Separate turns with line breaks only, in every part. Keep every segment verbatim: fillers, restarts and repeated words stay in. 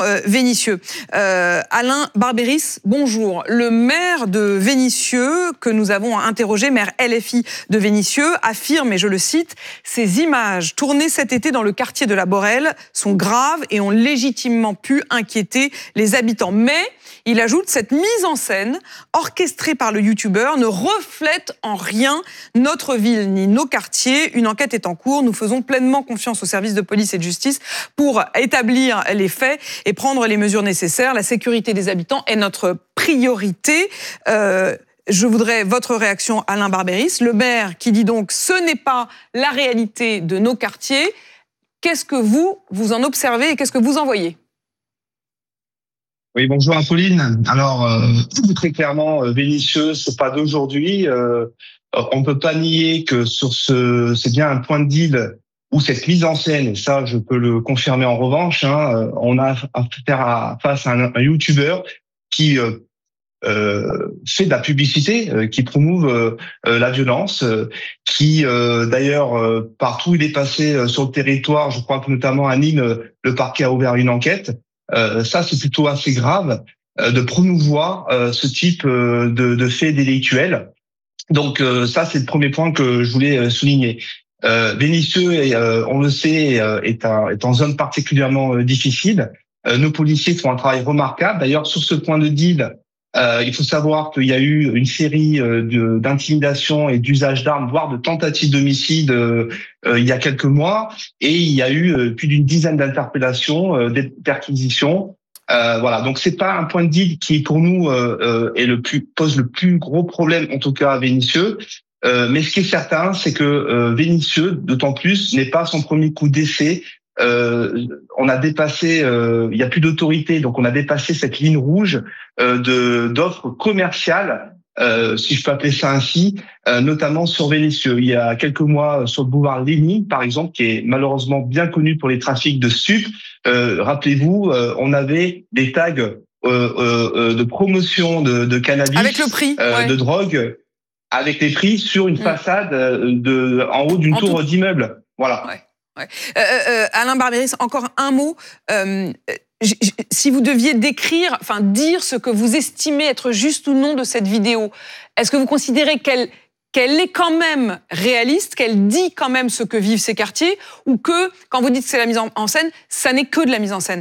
euh, Vénissieux. Euh, Alain Barbéris, bonjour. Le maire de Vénissieux, que nous avons interrogé, maire L F I de Vénissieux, affirme, et je le cite, « Ces images tournées cet été dans le quartier de la Borelle sont graves et ont légitimement pu inquiéter les habitants. » Mais il ajoute, cette mise en scène, orchestrée par le youtubeur, ne reflète en rien notre ville ni nos quartiers. Une enquête est en cours. Nous faisons pleinement confiance aux services de police et de justice pour établir les faits et prendre les mesures nécessaires. La sécurité des habitants est notre priorité. Euh, Je voudrais votre réaction, Alain Barbéris. Le maire qui dit donc, ce n'est pas la réalité de nos quartiers. Qu'est-ce que vous, vous en observez et qu'est-ce que vous en voyez ?
Oui, bonjour Apolline. Alors, euh, très clairement, euh, Vénissieux, c'est pas d'aujourd'hui. Euh, on peut pas nier que sur ce, c'est bien un point de deal où cette mise en scène, et ça, je peux le confirmer en revanche, hein, on a affaire à, face à un, un YouTuber qui euh, euh, fait de la publicité, euh, qui promouve euh, la violence, euh, qui euh, d'ailleurs, euh, partout où il est passé euh, sur le territoire, je crois que notamment à Nîmes, euh, le parquet a ouvert une enquête. Euh, ça, c'est plutôt assez grave euh, de promouvoir euh, ce type euh, de, de faits délictuels. Donc euh, ça, c'est le premier point que je voulais euh, souligner. Euh, Vénissieux, euh, on le sait, euh, est, un, est en zone particulièrement euh, difficile. Euh, nos policiers font un travail remarquable. D'ailleurs, sur ce point de deal, euh, il faut savoir qu'il y a eu une série euh, de, d'intimidation et d'usage d'armes, voire de tentatives d'homicide euh, euh, il y a quelques mois, et il y a eu euh, plus d'une dizaine d'interpellations, euh, des perquisitions. Euh, voilà, donc c'est pas un point de deal qui pour nous euh, euh, est le plus pose le plus gros problème, en tout cas à Vénissieux. Euh, mais ce qui est certain, c'est que euh, Vénissieux, d'autant plus, n'est pas son premier coup d'essai. Euh, on a dépassé, euh, il y a plus d'autorité, donc on a dépassé cette ligne rouge euh, de d'offres commerciales, euh, si je peux appeler ça ainsi, euh, notamment sur Vénissieux. Il y a quelques mois, sur le boulevard Lénine, par exemple, qui est malheureusement bien connu pour les trafics de stupes. Euh, rappelez-vous, euh, on avait des tags euh, euh, de promotion de, de cannabis,
avec le prix,
euh,
ouais.
de drogue, avec les prix sur une mmh. façade de en haut d'une en tour tout... d'immeuble. Voilà.
Ouais. Ouais. Euh, euh, Alain Barbéris, encore un mot. Euh, j- j- si vous deviez décrire, enfin dire ce que vous estimez être juste ou non de cette vidéo, est-ce que vous considérez qu'elle qu'elle est quand même réaliste, qu'elle dit quand même ce que vivent ces quartiers, ou que, quand vous dites que c'est la mise en, en scène, ça n'est que de la mise en scène ?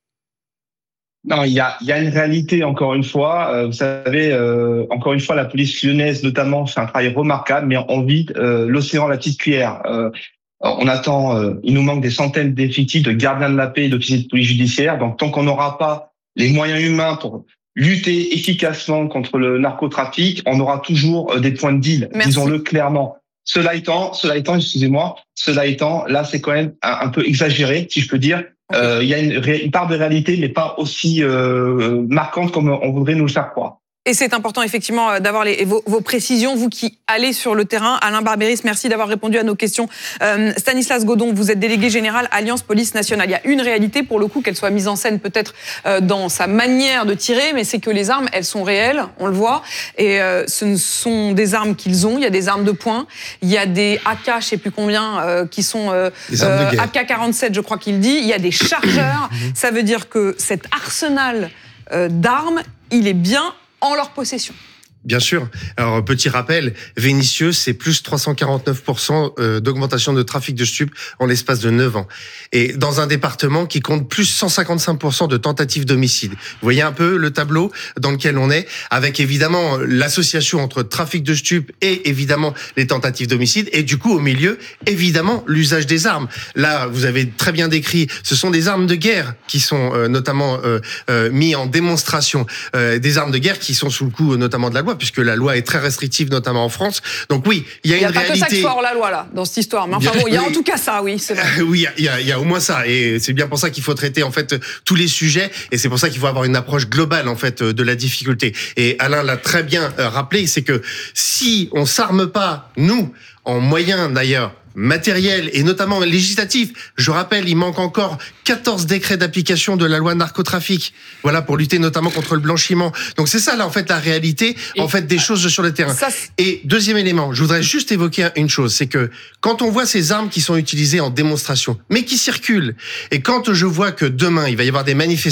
Non, il y a, il y a une réalité, encore une fois. Euh, vous savez, euh, encore une fois, la police lyonnaise, notamment, fait un travail remarquable, mais on vide euh, l'océan à la petite cuillère. Euh, on attend, euh, il nous manque des centaines d'effectifs de gardiens de la paix et d'officiers de police judiciaire. Donc, tant qu'on n'aura pas les moyens humains pour lutter efficacement contre le narcotrafic, on aura toujours euh, des points de deal, Merci. disons-le clairement. Cela étant, cela étant, excusez-moi, cela étant, là, c'est quand même un, un peu exagéré, si je peux dire. Okay. Euh, il y a une, une part de réalité, mais pas aussi euh, marquante comme on voudrait nous le faire croire.
Et c'est important effectivement d'avoir les, vos, vos précisions, vous qui allez sur le terrain. Alain Barbéris, merci d'avoir répondu à nos questions. Euh, Stanislas Godon, vous êtes délégué général Alliance Police Nationale. Il y a une réalité, pour le coup, qu'elle soit mise en scène peut-être euh, dans sa manière de tirer, mais c'est que les armes, elles sont réelles, on le voit. Et euh, ce sont des armes qu'ils ont. Il y a des armes de poing. Il y a des A K, je sais plus combien, euh, qui sont euh, euh, A K quarante-sept, je crois qu'il dit. Il y a des chargeurs. Ça veut dire que cet arsenal euh, d'armes, il est bien en leur possession.
Bien sûr. Alors, petit rappel, Vénissieux, c'est plus trois cent quarante-neuf pour cent d'augmentation de trafic de stupes en l'espace de neuf ans. Et dans un département qui compte plus cent cinquante-cinq pour cent de tentatives d'homicide. Vous voyez un peu le tableau dans lequel on est, avec évidemment l'association entre trafic de stupes et évidemment les tentatives d'homicide. Et du coup, au milieu, évidemment, l'usage des armes. Là, vous avez très bien décrit, ce sont des armes de guerre qui sont euh, notamment euh, euh, mis en démonstration. Euh, des armes de guerre qui sont sous le coup notamment de la loi, puisque la loi est très restrictive, notamment en France. Donc oui, il y a,
il y a
une
pas
réalité...
que ça qui sort la loi, là, dans cette histoire. Mais enfin bon, il y a en tout cas ça, oui, c'est vrai.
Oui, il y a, il y a au moins ça. Et c'est bien pour ça qu'il faut traiter, en fait, tous les sujets. Et c'est pour ça qu'il faut avoir une approche globale, en fait, de la difficulté. Et Alain l'a très bien rappelé, c'est que si on s'arme pas, nous, en moyens d'ailleurs, matériel et notamment législatif. Je rappelle, il manque encore quatorze décrets d'application de la loi narcotrafic. Voilà, pour lutter notamment contre le blanchiment. Donc c'est ça, là, en fait, la réalité, et en fait, des choses sur le terrain. Ça, et deuxième élément, je voudrais juste évoquer une chose, c'est que quand on voit ces armes qui sont utilisées en démonstration, mais qui circulent, et quand je vois que demain, il va y avoir des manifestations